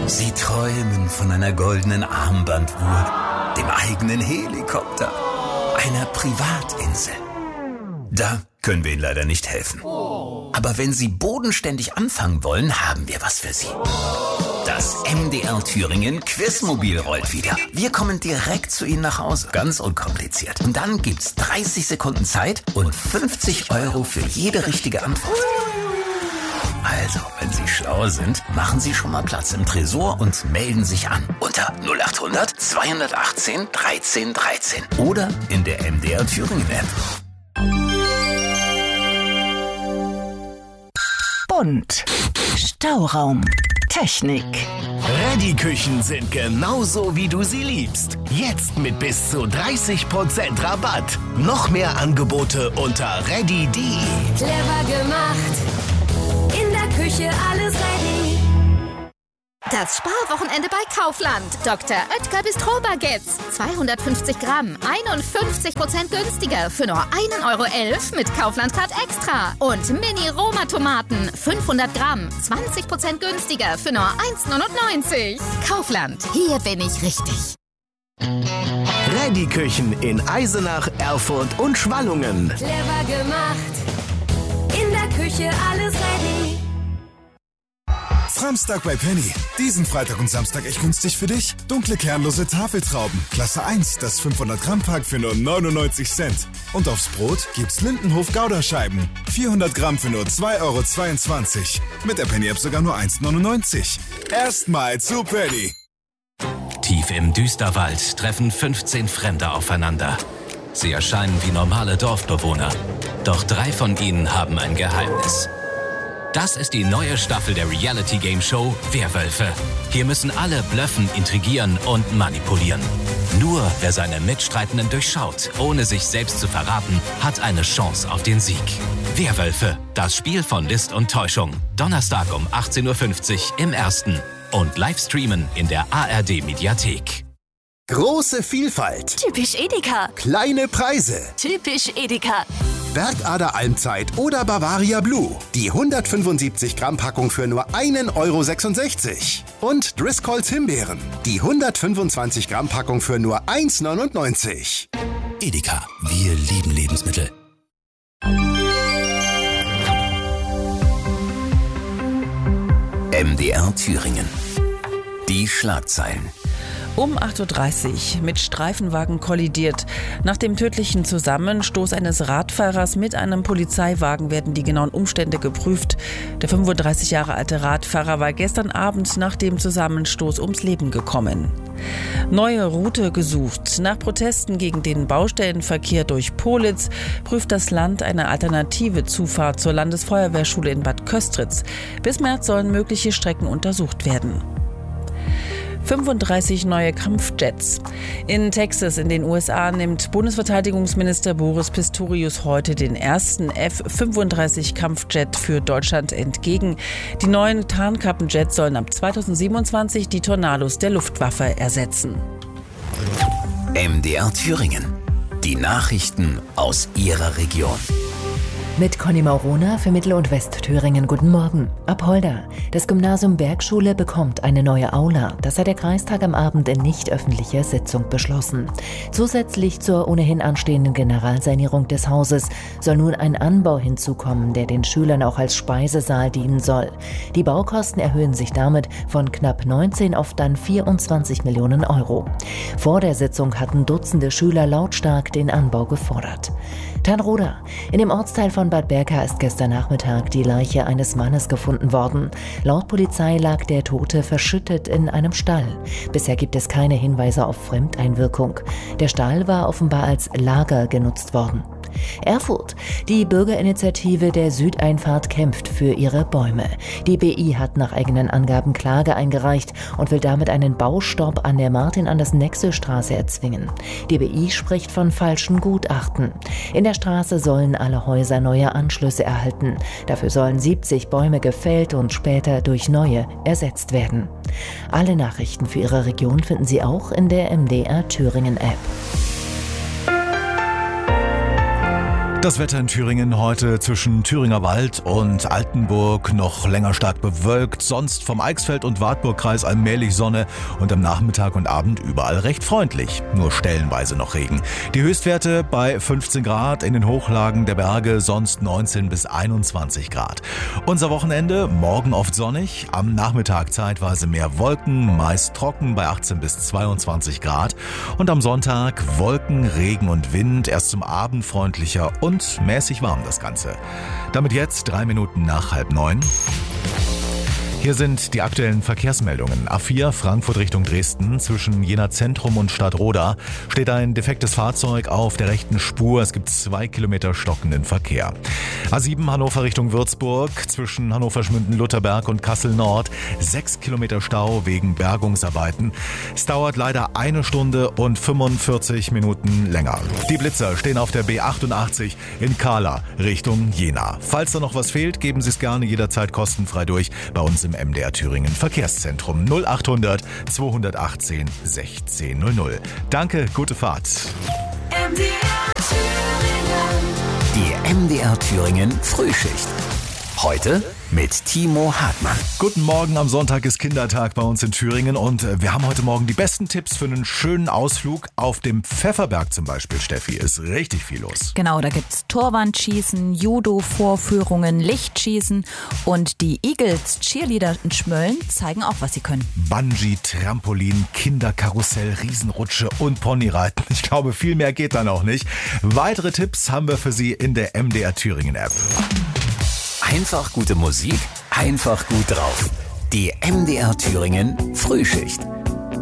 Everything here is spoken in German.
Sie träumen von einer goldenen Armbanduhr, dem eigenen Helikopter, einer Privatinsel. Da können wir Ihnen leider nicht helfen. Aber wenn Sie bodenständig anfangen wollen, haben wir was für Sie. Das MDR Thüringen Quizmobil rollt wieder. Wir kommen direkt zu Ihnen nach Hause. Ganz unkompliziert. Und dann gibt's 30 Sekunden Zeit und 50 € für jede richtige Antwort. Also, wenn Sie schlau sind, machen Sie schon mal Platz im Tresor und melden sich an. Unter 0800 218 13 13. Oder in der MDR Thüringen App. Bunt. Stauraum. Technik. Ready-Küchen sind genauso, wie du sie liebst. Jetzt mit bis zu 30% Rabatt. Noch mehr Angebote unter ready.de. Clever gemacht. In der Küche alles ready. Das Sparwochenende bei Kaufland. Dr. Oetker Bistro-Baguettes. 250 Gramm, 51% günstiger für nur 1,11 € mit Kaufland-Card Extra. Und Mini-Roma-Tomaten, 500 Gramm, 20% günstiger für nur 1,99 €. Kaufland, hier bin ich richtig. Ready-Küchen in Eisenach, Erfurt und Schwallungen. Clever gemacht. In der Küche alles ready. Samstag bei Penny. Diesen Freitag und Samstag echt günstig für dich. Dunkle kernlose Tafeltrauben. Klasse 1, das 500 Gramm Pack für nur 99 Cent. Und aufs Brot gibt's Lindenhof Gouda-Scheiben. 400 Gramm für nur 2,22 €. Mit der Penny-App sogar nur 1,99 €. Erstmal zu Penny. Tief im Düsterwald treffen 15 Fremde aufeinander. Sie erscheinen wie normale Dorfbewohner. Doch 3 von ihnen haben ein Geheimnis. Das ist die neue Staffel der Reality-Game-Show Werwölfe. Hier müssen alle blöffen, intrigieren und manipulieren. Nur wer seine Mitstreitenden durchschaut, ohne sich selbst zu verraten, hat eine Chance auf den Sieg. Werwölfe, das Spiel von List und Täuschung. Donnerstag um 18:50 Uhr im Ersten. Und live streamen in der ARD-Mediathek. Große Vielfalt. Typisch Edeka. Kleine Preise. Typisch Edeka. Bergader Almzeit oder Bavaria Blue. Die 175 Gramm Packung für nur 1,66 €. Und Driscolls Himbeeren. Die 125 Gramm Packung für nur 1,99 €. Edeka, wir lieben Lebensmittel. MDR Thüringen. Die Schlagzeilen. Um 8:30 Uhr mit Streifenwagen kollidiert. Nach dem tödlichen Zusammenstoß eines Radfahrers mit einem Polizeiwagen werden die genauen Umstände geprüft. Der 35 Jahre alte Radfahrer war gestern Abend nach dem Zusammenstoß ums Leben gekommen. Neue Route gesucht. Nach Protesten gegen den Baustellenverkehr durch Pohlitz prüft das Land eine alternative Zufahrt zur Landesfeuerwehrschule in Bad Köstritz. Bis März sollen mögliche Strecken untersucht werden. 35 neue Kampfjets. In Texas in den USA nimmt Bundesverteidigungsminister Boris Pistorius heute den ersten F-35 Kampfjet für Deutschland entgegen. Die neuen Tarnkappenjets sollen ab 2027 die Tornados der Luftwaffe ersetzen. MDR Thüringen. Die Nachrichten aus Ihrer Region. Mit Conny Maurona für Mittel- und Westthüringen. Guten Morgen. Apolda. Das Gymnasium Bergschule bekommt eine neue Aula. Das hat der Kreistag am Abend in nicht öffentlicher Sitzung beschlossen. Zusätzlich zur ohnehin anstehenden Generalsanierung des Hauses soll nun ein Anbau hinzukommen, der den Schülern auch als Speisesaal dienen soll. Die Baukosten erhöhen sich damit von knapp 19 auf dann 24 Millionen €. Vor der Sitzung hatten Dutzende Schüler lautstark den Anbau gefordert. Tanroda. In dem Ortsteil von Bad Berka ist gestern Nachmittag die Leiche eines Mannes gefunden worden. Laut Polizei lag der Tote verschüttet in einem Stall. Bisher gibt es keine Hinweise auf Fremdeinwirkung. Der Stall war offenbar als Lager genutzt worden. Erfurt. Die Bürgerinitiative der Südeinfahrt kämpft für ihre Bäume. Die BI hat nach eigenen Angaben Klage eingereicht und will damit einen Baustopp an der Martin-Andersen-Nexö-Straße erzwingen. Die BI spricht von falschen Gutachten. In der Straße sollen alle Häuser neue Anschlüsse erhalten. Dafür sollen 70 Bäume gefällt und später durch neue ersetzt werden. Alle Nachrichten für Ihre Region finden Sie auch in der MDR Thüringen App. Das Wetter in Thüringen heute zwischen Thüringer Wald und Altenburg noch länger stark bewölkt, sonst vom Eichsfeld- und Wartburgkreis allmählich Sonne und am Nachmittag und Abend überall recht freundlich, nur stellenweise noch Regen. Die Höchstwerte bei 15 Grad, in den Hochlagen der Berge sonst 19 bis 21 Grad. Unser Wochenende, morgen oft sonnig, am Nachmittag zeitweise mehr Wolken, meist trocken bei 18 bis 22 Grad und am Sonntag Wolken, Regen und Wind, erst zum Abend freundlicher und mäßig warm das Ganze. Damit jetzt 3 Minuten nach 8:30. Hier sind die aktuellen Verkehrsmeldungen. A4 Frankfurt Richtung Dresden. Zwischen Jena Zentrum und Stadtroda steht ein defektes Fahrzeug auf der rechten Spur. Es gibt 2 Kilometer stockenden Verkehr. A7 Hannover Richtung Würzburg. Zwischen Hannover-Schmünden-Lutherberg und Kassel Nord 6 Kilometer Stau wegen Bergungsarbeiten. Es dauert leider 1 Stunde und 45 Minuten länger. Die Blitzer stehen auf der B88 in Kahla Richtung Jena. Falls da noch was fehlt, geben Sie es gerne jederzeit kostenfrei durch bei uns im MDR Thüringen Verkehrszentrum 0800 218 1600. Danke, gute Fahrt. Die MDR Thüringen Frühschicht. Heute mit Timo Hartmann. Guten Morgen, am Sonntag ist Kindertag bei uns in Thüringen und wir haben heute Morgen die besten Tipps für einen schönen Ausflug auf dem Pfefferberg zum Beispiel, Steffi. Ist richtig viel los. Genau, da gibt's Torwandschießen, Judo-Vorführungen, Lichtschießen und die Eagles Cheerleader in Schmölln zeigen auch, was sie können. Bungee, Trampolin, Kinderkarussell, Riesenrutsche und Ponyreiten. Ich glaube, viel mehr geht dann auch nicht. Weitere Tipps haben wir für Sie in der MDR Thüringen App. Einfach gute Musik, einfach gut drauf. Die MDR Thüringen Frühschicht.